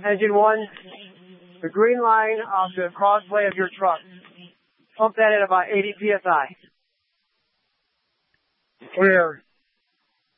Engine 1, the green line of the crossplay of your truck. Pump that at about 80 psi. Clear.